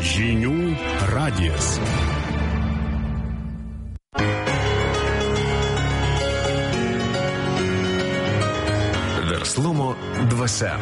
Žinių radijas. Verslumo dvasia.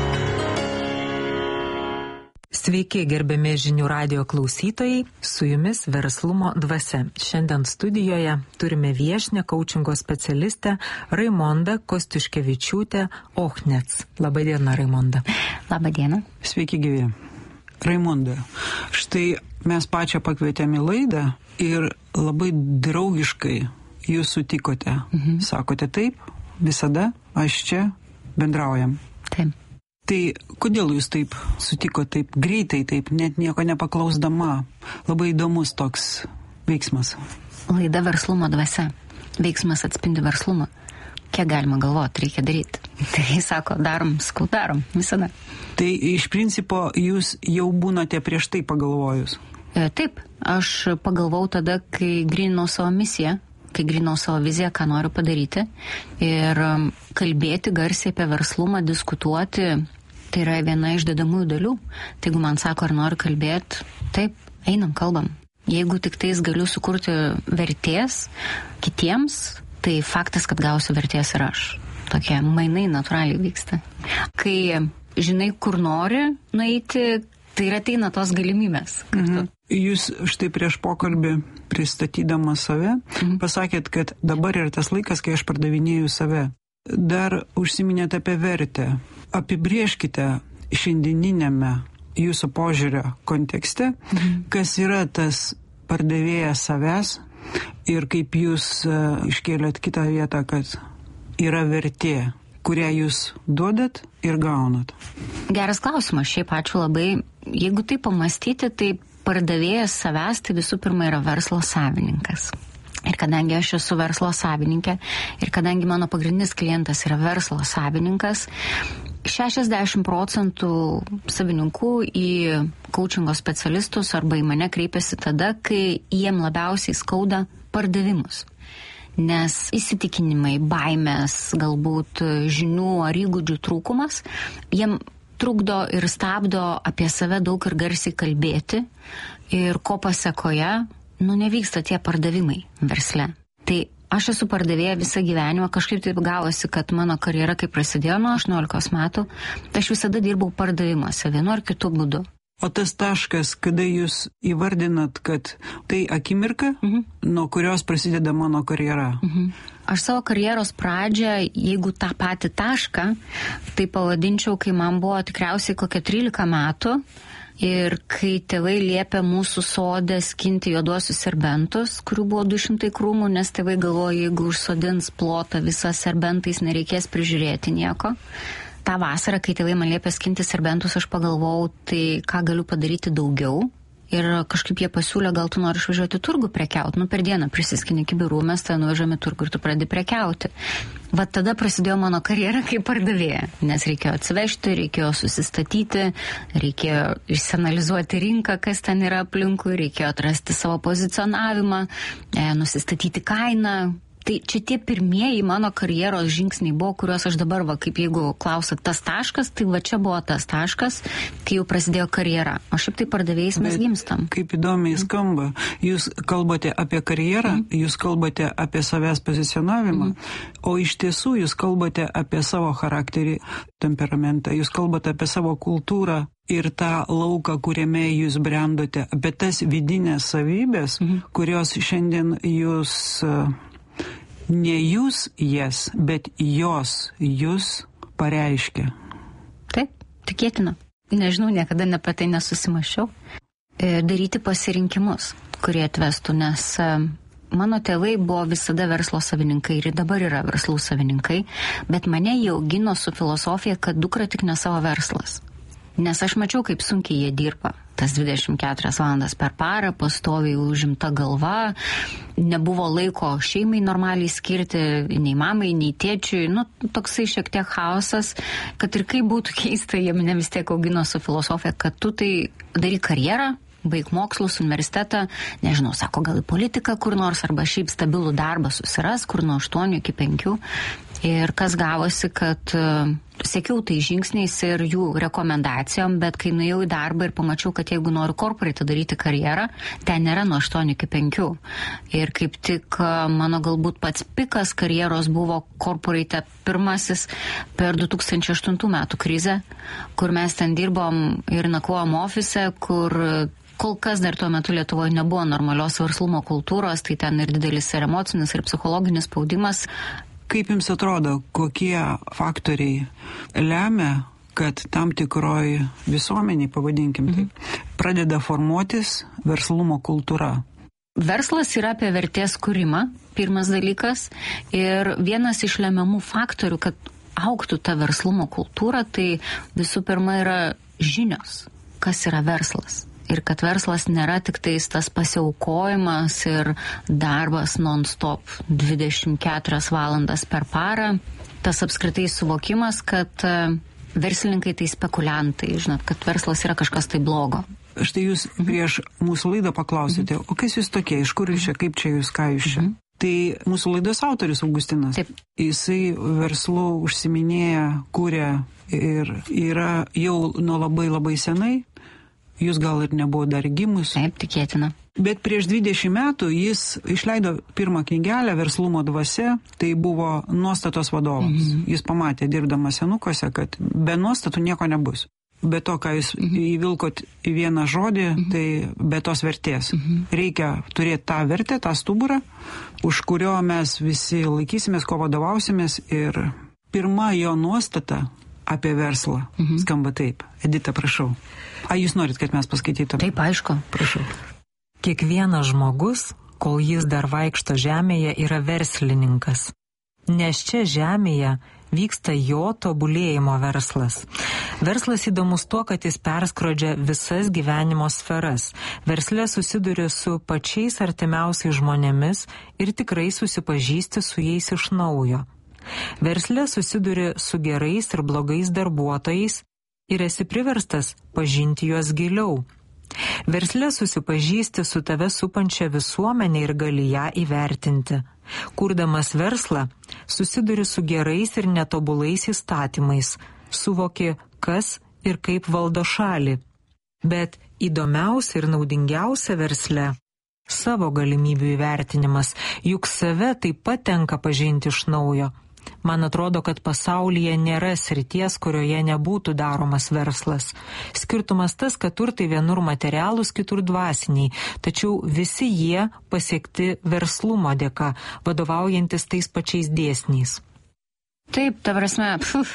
Sveiki, gerbiami Žinių radijo klausytojai, su jumis Verslumo dvasia. Šiandien studijoje turime viešnią koučingo specialistę Raimondą Kostiuškevičiūtę Ochnec. Labadiena, Raimonda. Labadiena. Sveiki, gyvi. Raimonda, štai mes pačią pakvietėme į laidą ir labai draugiškai jūs sutikote. Sakote taip, visada aš čia bendraujam. Taip. Tai kodėl jūs taip sutiko, taip greitai, taip net nieko nepaklausdama? Labai įdomus toks veiksmas. Laida Verslumo dvasia. Veiksmas atspindi verslumą. Kiek galima galvoti, reikia daryti. Tai sako, darom, visada. Tai iš principo jūs jau būnate prieš tai pagalvojus? Taip, aš pagalvojau tada, kai gryninau savo misiją, kai gryninau savo viziją, ką noriu padaryti. Ir kalbėti garsiai apie verslumą, diskutuoti, tai yra viena iš dedamųjų dalių. Tai jeigu man sako, ar noriu kalbėti, taip, einam, kalbam. Jeigu tik tais galiu sukurti vertės kitiems, tai faktas, kad gausiu vertės ir aš. Tokie mainai natūraliai vyksta. Kai žinai, kur nori nueiti, tai ir ateina tos galimybės. Jūs štai prieš pokalbį pristatydama save pasakėt, kad dabar yra tas laikas, kai aš pardavinėju save. Dar užsiminėt apie vertę. Apibrėžkite šiandieninėme jūsų požiūrio kontekste, kas yra tas pardavėjas savęs ir kaip jūs iškėlėt kitą vietą, kad yra vertė, kurią jūs duodat ir gaunat. Geras klausimas, šiaip ačiū labai. Jeigu tai pamastyti, tai pardavėjas savęs tai visų pirma yra verslo savininkas. Ir kadangi aš esu verslo savininkė ir kadangi mano pagrindinis klientas yra verslo savininkas, 60% savininkų į koučingo specialistus arba į mane kreipiasi tada, kai jiem labiausiai skauda pardavimus. Nes įsitikinimai, baimės, galbūt žinių ar įgūdžių trūkumas, jiem trukdo ir stabdo apie save daug ir garsiai kalbėti ir ko pasekoje, nevyksta tie pardavimai versle. Tai aš esu pardavėja visą gyvenimą, kažkaip taip gavosi, kad mano karjera, kai prasidėjo nuo 18 metų, tai aš visada dirbau pardavimuose, vienu ar kitu būdu. O tas taškas, kada jūs įvardinat, kad tai akimirka, nuo kurios prasideda mano karjera? Aš savo karjeros pradžią, jeigu tą patį tašką, tai pavadinčiau, kai man buvo tikriausiai kokie 13 metų, ir kai tėvai liepė mūsų sode skinti juoduosius serbentus, kurių buvo 200 krūmų, nes tėvai galvoja, jeigu užsodins plotą visą serbentais, nereikės prižiūrėti nieko. Ta vasara, kai tėvai man liepė skinti serbentus, aš pagalvojau, tai ką galiu padaryti daugiau. Ir kažkaip jie pasiūlė, gal tu nori išvažiuoti turgų prekiauti. Per dieną prisiskini kibirų, mes ten nuvažiuojame turgų ir tu pradedi prekiauti. Va tada prasidėjo mano karjera kaip pardavėja, nes reikėjo atsivežti, reikėjo susistatyti, reikėjo išsianalizuoti rinką, kas ten yra aplinkui, reikėjo atrasti savo pozicionavimą, nusistatyti kainą. Tai čia tie pirmieji mano karjeros žingsniai buvo, kuriuos aš dabar, kaip jeigu klausat tas taškas, tai va čia buvo tas taškas, kai jau prasidėjo karjera. O šiaip tai pardavėjais mes gimstam. Kaip įdomiai skamba. Jūs kalbate apie karjerą, jūs kalbate apie savęs pozicionavimą, o iš tiesų jūs kalbate apie savo charakterį, temperamentą, jūs kalbate apie savo kultūrą ir tą lauką, kuriame jūs brendote, apie tas vidinės savybės, kurios šiandien jūs... Ne jūs jas, bet jos jūs pareiškia. Taip, tikėtina. Nežinau, niekada apie tai nesusimašiau. Daryti pasirinkimus, kurie atvestų, nes mano tėvai buvo visada verslo savininkai ir dabar yra verslų savininkai, bet mane jie augino su filosofija, kad dukra tik ne savo verslas. Nes aš mačiau, kaip sunkiai jie dirba. Tas 24 valandas per parą, pastoviai užimta galva, nebuvo laiko šeimai normaliai skirti, nei mamai, nei tėčiui, toksai šiek tiek chaosas, kad ir kaip būtų keista, jie mane vis tiek augino su filosofija, kad tu tai daryk karjerą, baig mokslus, universitetą, nežinau, sako, gal į politiką kur nors, arba šiaip stabilų darbą susiras, kur nuo 8 iki 5. Ir kas gavosi, kad sekiau tai žingsniais ir jų rekomendacijom, bet kai nuėjau į darbą ir pamačiau, kad jeigu noriu korporate daryti karjerą, ten nėra nuo 8 iki 5. Ir kaip tik mano galbūt pats pikas karjeros buvo korporate pirmasis per 2008 metų krizę, kur mes ten dirbom ir nakvojom ofise, kur kol kas dar tuo metu Lietuvoje nebuvo normalios verslumo kultūros, tai ten ir didelis ir emocinis, ir psichologinis spaudimas. Kaip jums atrodo, kokie faktoriai lemia, kad tam tikroj visuomeniai, pavadinkim taip, pradeda formuotis verslumo kultūra? Verslas yra apie vertės kūrimą, pirmas dalykas, ir vienas iš lemiamų faktorių, kad augtų ta verslumo kultūra, tai visų pirma yra žinios, kas yra verslas. Ir kad verslas nėra tik tais tas pasiaukojimas ir darbas non-stop 24 valandas per parą. Tas apskritai suvokimas, kad verslininkai tai spekuliantai, žinot, kad verslas yra kažkas tai blogo. Štai jūs prieš mūsų laidą paklausėte, o kas jūs tokie, iš kur jūs čia, kaip čia jūs, ką jūs čia? Tai mūsų laidos autorius Augustinas, Taip. Jisai verslu užsiminėja, kūrė ir yra jau nuo labai labai senai. Jūs gal ir nebuvo dar gimus. Taip, tikėtina. Bet prieš 20 metų jis išleido pirmą knygelę Verslumo dvasia, tai buvo nuostatos vadovams. Jis pamatė, dirbdamas senukose, kad be nuostatų nieko nebus. Be to, ką jūs įvilkot į vieną žodį, tai be tos vertės. Reikia turėti tą vertę, tą stuburą, už kurio mes visi laikysimės, ko vadovausimės. Ir pirma jo nuostata apie verslą skamba taip. Edita, prašau. Jūs norit, kad mes paskaitytume? Taip, aišku. Prašau. Kiekvienas žmogus, kol jis dar vaikšto žemėje, yra verslininkas. Nes čia žemėje vyksta jo tobulėjimo verslas. Verslas įdomus tuo, kad jis perskrodžia visas gyvenimo sferas. Versle susiduri su pačiais artimiausiais žmonėmis ir tikrai susipažįsti su jais iš naujo. Versle susiduri su gerais ir blogais darbuotojais ir esi priverstas pažinti juos giliau. Versle susipažįsti su tave supančia visuomenė ir gali ją įvertinti. Kurdamas verslą, susiduri su gerais ir netobulais įstatymais, suvoki, kas ir kaip valdo šalį. Bet įdomiausia ir naudingiausia versle – savo galimybių įvertinimas, juk save taip pat tenka pažinti iš naujo. Man atrodo, kad pasaulyje nėra srities, kurioje nebūtų daromas verslas. Skirtumas tas, kad turtai vienur materialūs, kitur dvasiniai, tačiau visi jie pasiekti verslumo dėka, vadovaujantis tais pačiais dėsniais. Taip, ta prasme,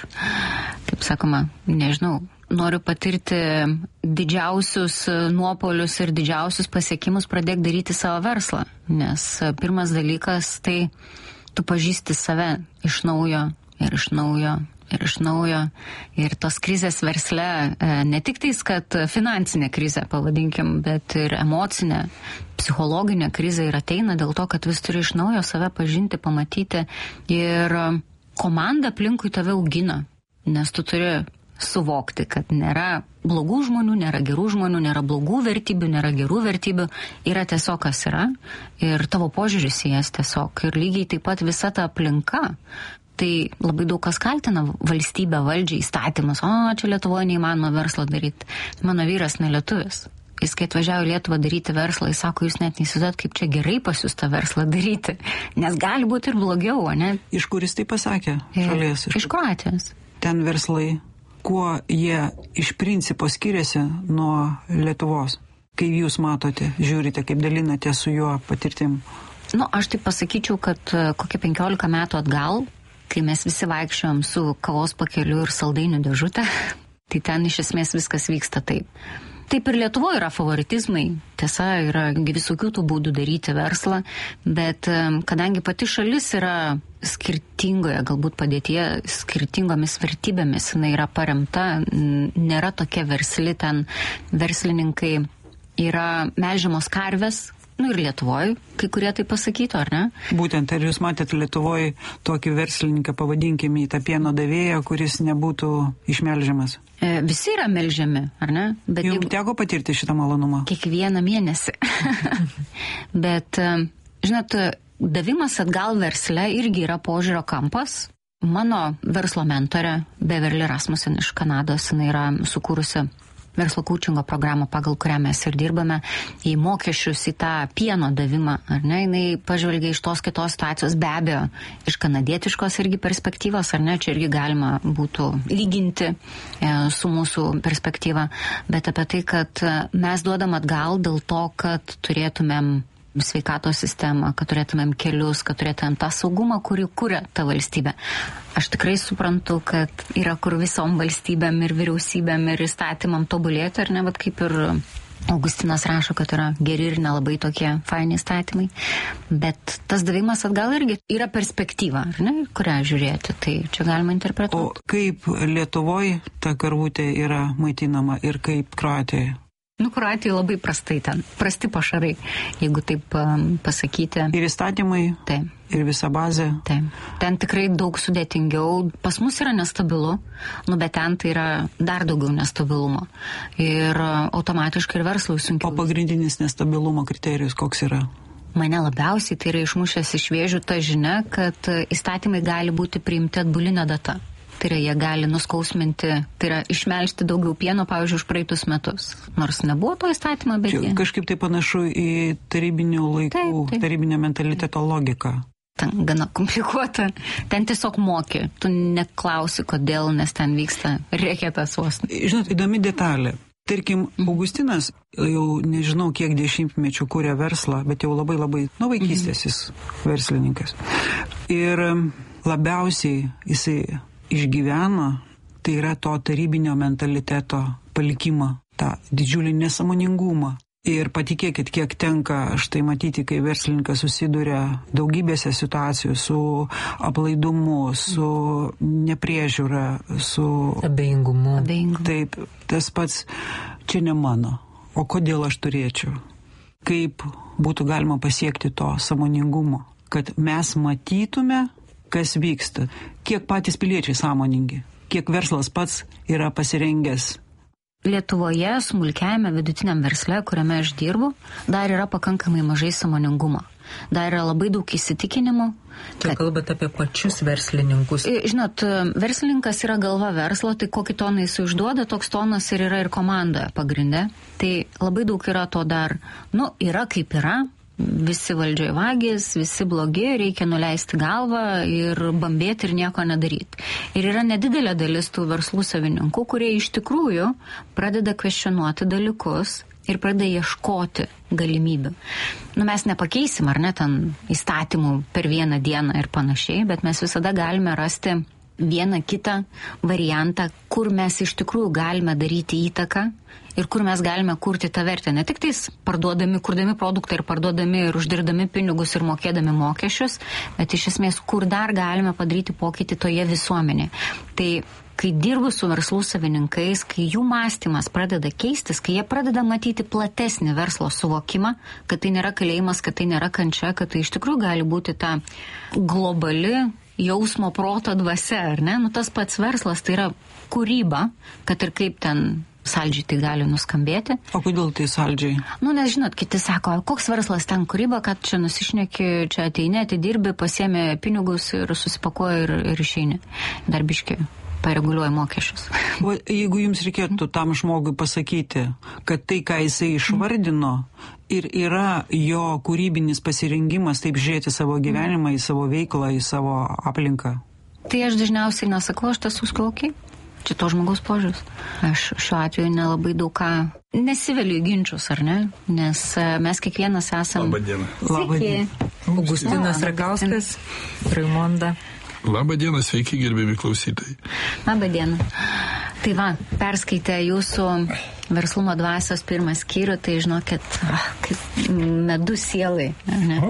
kaip sakoma, nežinau, noriu patirti didžiausius nuopolius ir didžiausius pasiekimus, pradėk daryti savo verslą, nes pirmas dalykas tai tu pažįsti save iš naujo ir iš naujo ir iš naujo. Ir tos krizės versle, ne tik tais, kad finansinė krizė, pavadinkim, bet ir emocinė, psichologinė krizė ir ateina dėl to, kad vis turi iš naujo save pažinti, pamatyti ir komanda aplinkui tave augina, nes tu turi suvokti, kad nėra blogų žmonių, nėra gerų žmonių, nėra blogų vertybių, nėra gerų vertybių, yra tiesiog kas yra ir tavo požiūris į jas tiesiog. Ir lygiai taip pat visa ta aplinka. Tai labai daug kas kaltina valstybę, valdžią, įstatymus. Čia Lietuvoje neįmanoma verslą daryti. Mano vyras nelietuvis. Jis, kai atvažiavo į Lietuvą daryti verslą, jis sako, jūs net neįsivaizduojat, kaip čia gerai pas jūs tą verslą daryti. Nes gali būti ir blogiau, ne? Iš kur jis tai pasakė? Šalies? Iš Kroatijos. Ten verslai. Kuo jie iš principo skiriasi nuo Lietuvos? Kai jūs matote, žiūrite, kaip dalinate su juo patirtim? Aš taip pasakyčiau, kad kokie 15 metų atgal, kai mes visi vaikščiojom su kavos pakeliu ir saldainių dėžutę, tai ten iš esmės viskas vyksta taip. Taip ir Lietuvoje yra favoritizmai, tiesa, yra visokių tų būdų daryti verslą, bet kadangi pati šalis yra skirtingoje galbūt padėtyje, skirtingomis vertybėmis, jinai yra paremta, nėra tokia versli, ten verslininkai yra melžiamos karvės, ir Lietuvoje, kai kurie tai pasakytų, ar ne? Būtent, ar jūs matėte Lietuvoje tokį verslininką, pavadinkime, į tą pieno davėją, kuris nebūtų išmelžiamas? Visi yra melžiami, ar ne? Bet jums teko patirti šitą malonumą? Kiekvieną mėnesį. Bet, žinot, davimas atgal versle irgi yra požiūrio kampas. mano verslo mentorė Beverly Rasmussen iš Kanados, jinai yra sukūrusi verslo coachingo programą, pagal kurią mes ir dirbame, į mokesčius, į tą pieno davimą, ar ne, jinai pažvelgia iš tos kitos situacijos, be abejo, iš kanadietiškos irgi perspektyvos, ar ne, čia irgi galima būtų lyginti su mūsų perspektyva, bet apie tai, kad mes duodam atgal dėl to, kad turėtumėm sveikatos sistemą, kad turėtumėm kelius, kad turėtumėm tą saugumą, kurį kuria ta valstybė. Aš tikrai suprantu, kad yra kur visom valstybėm ir vyriausybėm ir įstatymam tobulėti, ar ne, bet kaip ir Augustinas rašo, kad yra geri ir nelabai tokie faini įstatymai, bet tas davimas atgal irgi yra perspektyva, ar ne, kurią žiūrėti, tai čia galima interpretuoti. O kaip Lietuvoje ta karvutė yra maitinama ir kaip Kroatijoje? Kroatijoje labai prastai ten, prasti pašarai, jeigu taip pasakyti. Ir įstatymai, taip. Ir visa bazė. Taip. Ten tikrai daug sudėtingiau. Pas mus yra nestabilu, bet ten tai yra dar daugiau nestabilumo. Ir automatiškai ir verslui sunkiau. O pagrindinis nestabilumo kriterijus koks yra? Mane labiausiai tai yra išmušęs iš vėžių ta žinia, kad įstatymai gali būti priimti atbulinę datą. Tai yra, jie gali nuskausminti, tai yra išmelžti daugiau pieno, pavyzdžiui, už praeitus metus. Nors nebuvo to įstatymą, bet čia kažkaip tai panašu į tarybinių laikų, taip. Tarybinio mentaliteto logiką. Ten gana komplikuota. Ten tiesiog moki. Tu neklausi, kodėl, nes ten vyksta reketas vos. Žinot, įdomi detalė. Tarkim, Augustinas jau nežinau kiek dešimtmečių kūrė verslą, bet jau labai nuo vaikystės jis verslininkas. Ir labiausiai jisai išgyveno, tai yra to tarybinio mentaliteto palikimą, tą didžiulį nesąmoningumą. Ir patikėkit, kiek tenka štai matyti, kai verslininkas susiduria daugybėse situacijų su aplaidumu, su nepriežiūra, su abejingumu. Taip, tas pats čia ne mano. O kodėl aš turėčiau? Kaip būtų galima pasiekti to sąmoningumo, kad mes matytume, kas vyksta, kiek patys piliečiai sąmoningi, kiek verslas pats yra pasirengęs. Lietuvoje, smulkiajame vidutiniam versle, kuriame aš dirbu, dar yra pakankamai mažai sąmoningumo. Dar yra labai daug įsitikinimų. Tai kalbate apie pačius verslininkus. Žinot, verslininkas yra galva verslo, tai kokį toną jis užduoda, toks tonas ir yra ir komanda pagrinde. Tai labai daug yra to dar, yra kaip yra. Visi valdžioj vagis, visi blogi, reikia nuleisti galvą ir bambėti ir nieko nedaryti. Ir yra nedidelė dalis tų verslų savininkų, kurie iš tikrųjų pradeda kvestionuoti dalykus ir pradeda ieškoti galimybių. Mes nepakeisim, ar ne, ten įstatymų per vieną dieną ir panašiai, bet mes visada galime rasti vieną kitą variantą, kur mes iš tikrųjų galime daryti įtaką ir kur mes galime kurti tą vertę. Ne tik tais parduodami, kurdami produktą ir parduodami ir uždirdami pinigus ir mokėdami mokesčius, bet iš esmės, kur dar galime padaryti pokytį toje visuomenėje. Tai kai dirbu su verslų savininkais, kai jų mąstymas pradeda keistis, kai jie pradeda matyti platesnį verslo suvokimą, kad tai nėra kalėjimas, kad tai nėra kančia, kad tai iš tikrųjų gali būti ta globali jausmo proto dvasia, ar ne? Tas pats verslas tai yra kūryba, kad ir kaip ten saldžiai tai gali nuskambėti. O kodėl tai saldžiai? Nes žinot, kiti sako, koks verslas ten kūryba, kad čia nusišneki, čia ateini, atidirbi, pasiemi pinigus ir susipakuoji ir išeini. Dar biški pareguliuoja mokesčius. O jeigu jums reikėtų tam žmogui pasakyti, kad tai, ką jisai išvardino, ir yra jo kūrybinis pasirengimas taip žiūrėti savo gyvenimą, į savo veiklą, į savo aplinką? Tai aš dažniausiai nesakau, aš tas suskaukiai. Čia to žmogaus požiūris. Aš šiuo atveju nelabai daug ką nesiveliu į ginčius, ar ne? Nes mes kiekvienas esam... Labadiena. Labadiena. Augustinas Ragauskas, Raimonda. Labadiena, sveiki gerbiami klausytojai. Labadiena. Tai va, perskaitę jūsų verslumo dvasios pirmą skyrių, tai žinokit, kaip medus sielai, ar ne?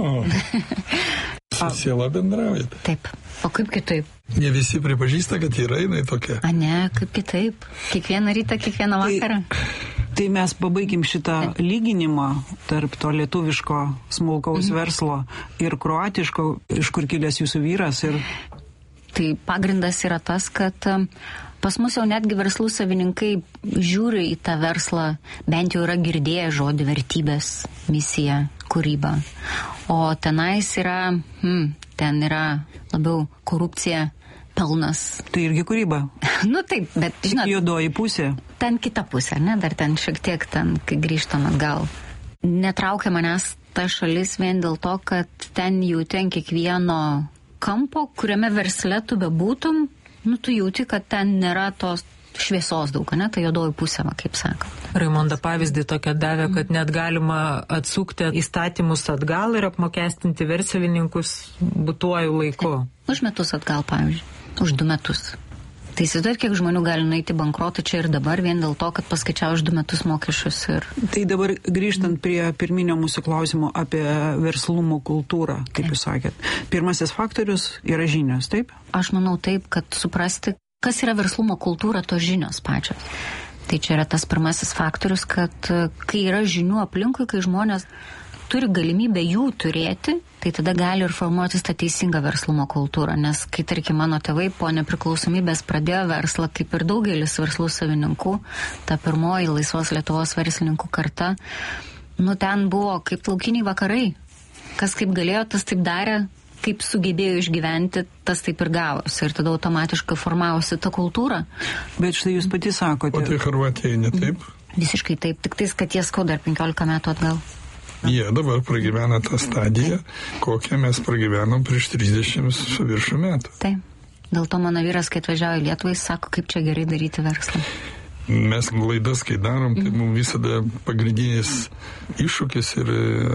Su siela bendraujate. Taip. O kaip kitaip? Ne visi pripažįsta, kad yra jinai tokia. Ne, kaip kitaip. Kiekvieną rytą, kiekvieną vakarą. Tai mes pabaigim šitą lyginimą tarp to lietuviško smulkaus verslo ir kroatiško, iš kur kilęs jūsų vyras. Tai pagrindas yra tas, kad pas mus jau netgi verslų savininkai žiūri į tą verslą, bent jau yra girdėję žodį vertybės, misija, kūryba. O tenais yra, ten yra labiau korupcija, pelnas. Tai irgi kūryba. Nu taip, bet žinot. Juodoji pusė. Ten kita pusė, ne? Dar ten šiek tiek ten, kai grįžtam atgal. Netraukia manęs ta šalis vien dėl to, kad ten jauti ant kiekvieno kampo, kuriame versle tu bebūtum, nu tu jauti, kad ten nėra tos šviesos daug, ne? Tai juodoji pusė, kaip sako. Raimonda pavyzdį tokia davė, kad net galima atsukti įstatymus atgal ir apmokestinti verslininkus būtuoju laiku. Už metus atgal, pavyzdžiui. Už 2 metus. Tai įsivaizduojat, kiek žmonių gali nueiti bankrotą čia ir dabar vien dėl to, kad paskaičiavo už 2 metus mokesčius. Ir... Tai dabar grįžtant prie pirminio mūsų klausimo apie verslumo kultūrą, kaip jūs sakėt. Pirmasis faktorius yra žinios, taip? Aš manau taip, kad suprasti, kas yra verslumo kultūra, tos žinios pačios. Tai čia yra tas pirmasis faktorius, kad kai yra žinių aplinkui, kai žmonės turi galimybę jų turėti, tai tada gali ir formuotis tą teisingą verslumo kultūrą. Nes kai, tarkim, mano tėvai po nepriklausomybės pradėjo verslą, kaip ir daugelis verslų savininkų, ta pirmoji laisvos Lietuvos verslininkų karta, nu ten buvo kaip laukiniai vakarai. Kas kaip galėjo, tas taip darė, kaip sugebėjo išgyventi, tas taip ir gavosi. Ir tada automatiškai formavosi ta kultūra. Bet štai jūs pati sakote. O tai Chorvatijai ne taip? Visiškai taip, tik tais, kad jie skauda dar 15 metų atgal. Jie dabar pragyvena tą stadiją, kokią mes pragyvenom prieš 30 su viršų metų. Taip. Dėl to mano vyras, kai atvažiavo į Lietuvą, jis sako, kaip čia gerai daryti verslą. Mes laidas, kai darom, tai mums visada pagrindinis iššūkis ir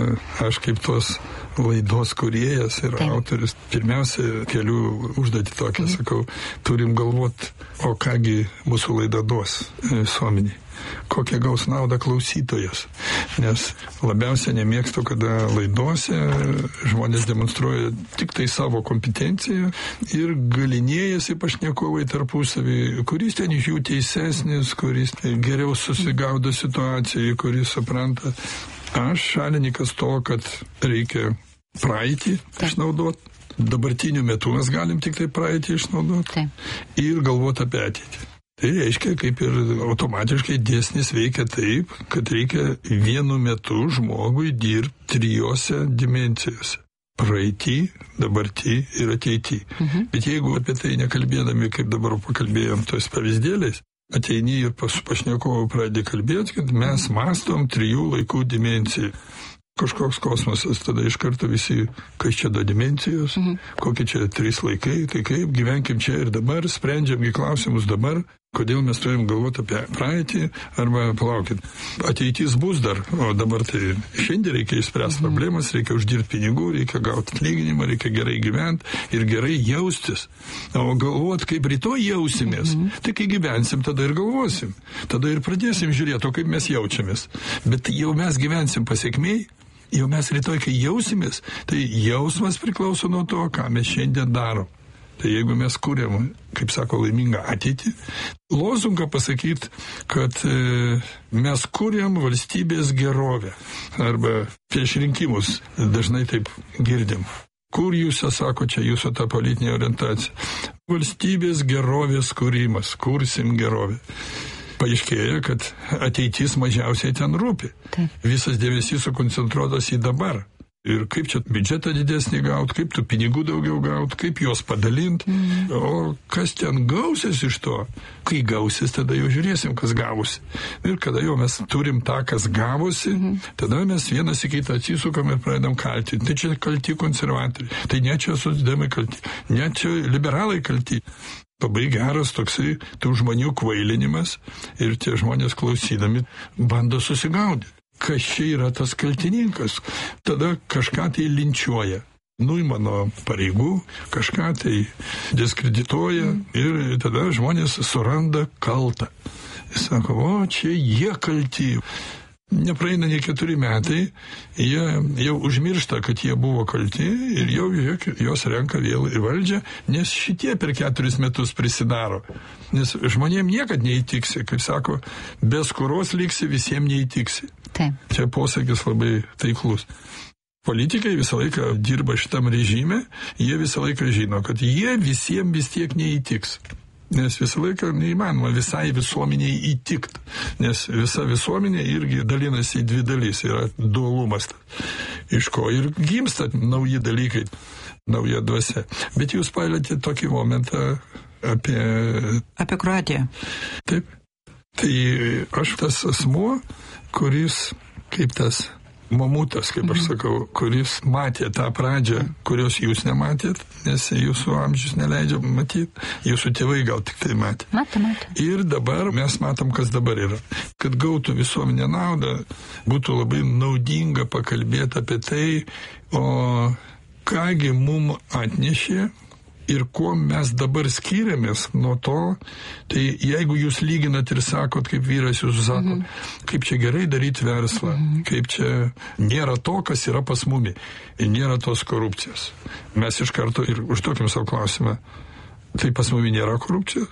aš kaip tos laidos kūrėjas ir autorius, pirmiausia, keliu užduotį tokią, sakau, turim galvot, o kągi mūsų laida duos visuomeniai. Kokią gaus naudą klausytojas. Nes labiausiai nemėgstu, kada laidose žmonės demonstruoja tik tai savo kompetenciją ir galinėjasi pašnekovai tarpusavį, kuris ten iš jų teisesnis, kuris geriau susigaudo situacijoje, kuris supranta. Aš šalininkas to, kad reikia praeitį išnaudoti. Dabartiniu metu mes galim tik tai praeitį išnaudoti ir galvoti apie ateitį. Tai reiškia, kaip ir automatiškai dėsnis veikia taip, kad reikia vienu metu žmogui dirbti 3 dimensijose. Praeitį, dabartį ir ateitį. Bet jeigu apie tai nekalbėdami, kaip dabar pakalbėjom tos pavyzdėliais, ateini ir pas pašnekovą pradedi kalbėti, kad mes mąstom 3 laikų dimensijų. Kažkoks kosmosas, tada iš karto visi, kas čia 2 dimensijos, kokie čia 3 laikai, tai kaip gyvenkim čia ir dabar, sprendžiam į klausimus dabar, kodėl mes turim galvoti apie praeitį, arba palaukit, ateitis bus dar, o dabar tai šiandien reikia išspręsti problemas, reikia uždirbti pinigų, reikia gauti atlyginimą, reikia gerai gyventi ir gerai jaustis. O galvot, kaip rytoj jausimės, tai kai gyvensim, tada ir galvosim. Tada ir pradėsim žiūrėti, o kaip mes jaučiamės. Bet jau mes gyvensim pasiekmei, jau mes rytoj, kai jausimės, tai jausmas priklauso nuo to, ką mes šiandien darom. Tai jeigu mes kūrėm, kaip sako, laimingą ateitį, lozungą pasakyti, kad mes kūrėm valstybės gerovę. Arba prieš rinkimus dažnai taip girdim. Kur jūs, sako, čia jūsų ta politinė orientacija? Valstybės gerovės kūrimas, kursim gerovę. Paaiškėja, kad ateitis mažiausiai ten rūpi. Visas dėmesys sukoncentruotas į dabar. Ir kaip čia biudžetą didesnį gaut, kaip tų pinigų daugiau gaut, kaip juos padalint, o kas ten gausis iš to. Kai gausis, tada jau žiūrėsim, kas gavosi. Ir kada jau mes turim tą, kas gavosi, tada mes vienas į kitą atsisukam ir pradedam kaltinti. Tai čia kalti konservatoriai, tai ne čia socdemai kalti, ne čia liberalai kalti. Labai geras toksai tų žmonių kvailinimas ir tie žmonės klausydami bando susigaudyti. Kas čia yra tas kaltininkas? Tada kažką tai linčiuoja. Nuima nuo pareigų, kažką tai diskredituoja ir tada žmonės suranda kaltą. Jis sako, o čia jie kalti. Nepraeina ne 4 metai, jie jau užmiršta, kad jie buvo kalti ir jau jos renka vėl į valdžią, nes šitie per 4 metus prisidaro. Nes žmonėm niekad neįtiksi, kaip sako, be skuros liksi, visiems neįtiksi. Čia posakis labai taiklus. Politikai visą laiką dirba šitam režime, jie visą laiką žino, kad jie visiems vis tiek neįtiks. Nes visą laiką neįmanoma visai visuomeniai įtikti. Nes visa visuomenė irgi dalinasi į dvi dalys. Yra dualumas. Iš ko ir gimsta nauji dalykai, nauja dvasia. Bet jūs palietėte tokį momentą apie Kroatiją. Taip. Tai aš tas asmuo, kuris kaip tas mamutas, kaip aš sakau, kuris matė tą pradžią, kurios jūs nematėt, nes jūsų amžius neleidžia matyti, jūsų tėvai gal tik tai matė. Matė. Ir dabar mes matom, kas dabar yra. Kad gautų visuomenė naudą, būtų labai naudinga pakalbėti apie tai, o kągi mum atnešė ir kuo mes dabar skiriamės nuo to, tai jeigu jūs lyginat ir sakot, kaip vyras jūsų sako, kaip čia gerai daryti verslą, kaip čia nėra to, kas yra pas mumi, ir nėra tos korupcijos. Mes iš karto ir užduokim savo klausimą, tai pas mumi nėra korupcijos?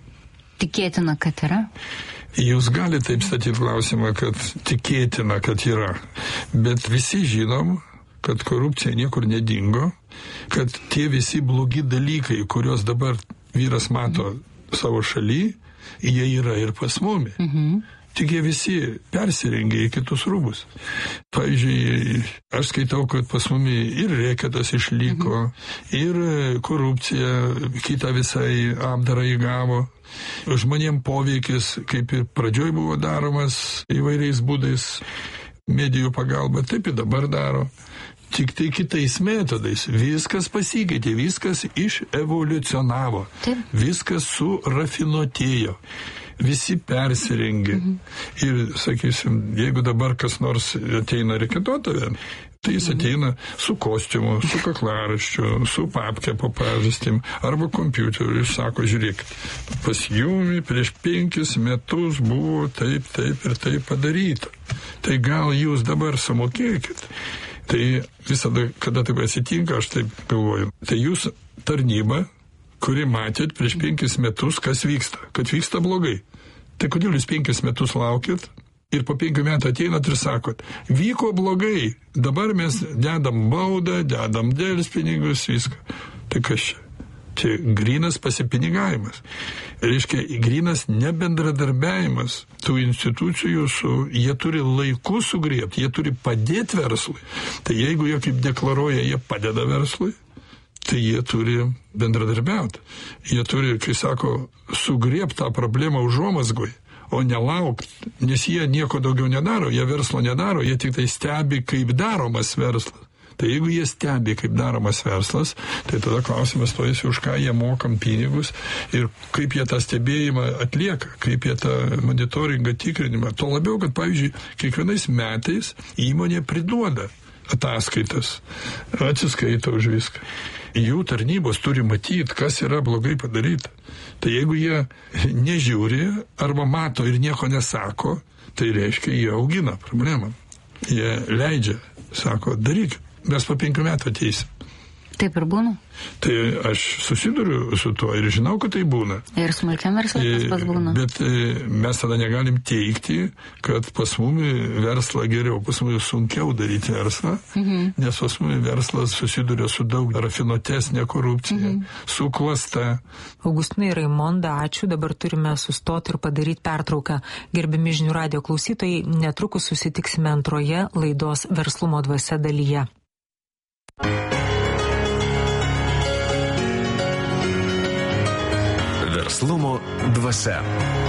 Tikėtina, kad yra. Jūs galite taip statyti klausimą, kad tikėtina, kad yra, bet visi žinom, kad korupcija niekur nedingo, kad tie visi blogi dalykai, kuriuos dabar vyras mato savo šaly, jie yra ir pas mumi. Tik jie visi persirengia į kitus rūbus. Pavyzdžiui, aš skaitau, kad pas mumi ir reketas išliko, ir korupcija kitą visai apdarą įgavo. Žmonėm poveikis, kaip ir pradžioj buvo daromas įvairiais būdais, medijų pagalba, taip ir dabar daro. Tik tai kitais metodais. Viskas pasikeitė, viskas iševoliucionavo, viskas surafinuotėjo, visi persirengė. Ir, sakysim, jeigu dabar kas nors ateina reketuotave, tai jis ateina su kostiumu, su kaklaraščiu, su papke po pažastim, arba kompiuteriu ir sako, žiūrėkit, pas jumi prieš 5 metus buvo taip ir taip padaryta. Tai gal jūs dabar sumokėkit. Tai visada, kada taip atsitinka, aš taip galvoju. Tai jūs tarnyba, kuri matėt prieš 5 metus, kas vyksta, kad vyksta blogai. Tai kodėl jūs 5 metus laukit ir po 5 metų ateinat ir sakot, vyko blogai, dabar mes dedam baudą, dedam delspinigus, viską. Tai kas čia? Čia grynas pasipinigavimas. Reiškia, grynas nebendradarbiavimas tų institucijų jie turi laiku sugriebti, jie turi padėti verslui. Tai jeigu jie kaip deklaruoja, jie padeda verslui, tai jie turi bendradarbiauti. Jie turi, kai sako, sugriebti tą problemą užuomazgoj, o nelaukti, nes jie nieko daugiau nedaro, jie verslo nedaro, jie tik tai stebi, kaip daromas verslas. Tai jeigu jie stebi, kaip daromas verslas, tai tada klausimas stojasi, už ką jie mokam pinigus ir kaip jie tą stebėjimą atlieka, kaip jie tą monitoringą tikrinimą. Tuo labiau, kad, pavyzdžiui, kiekvienais metais įmonė priduoda ataskaitas, atsiskaito už viską. Jų tarnybos turi matyti, kas yra blogai padaryta. Tai jeigu jie nežiūri arba mato ir nieko nesako, tai reiškia, jie augina problemą. Jie leidžia, sako, darykit. Mes po 5 metų ateisim. Taip ir būna. Tai aš susiduriu su tuo ir žinau, kad tai būna. Ir smulkiam verslui tas pats būna. Bet mes tada negalim teikti, kad pas mumi verslą geriau, pas mumi sunkiau daryti verslą, nes pas mumi verslas susiduria su daug rafinuotesnė korupcija, su klasta. Augustinai, Raimonda, ačiū. Dabar turime sustoti ir padaryti pertrauką. Gerbiami žinių radijo klausytojai, netrukus susitiksime antroje laidos Verslumo dvasia dalyje. Verslumo dvasia.